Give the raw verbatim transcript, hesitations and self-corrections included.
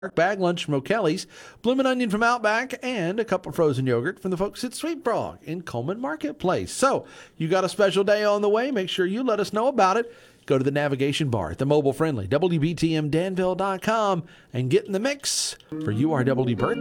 bag lunch from O'Kelly's, bloomin' onion from Outback, and a cup of frozen yogurt from the folks at Sweet Frog in Coleman Marketplace. So you got a special day on the way. Make sure you let us know about it. Go to the navigation bar at the mobile-friendly W B T M Danville dot com and get in the mix for U R W birthday.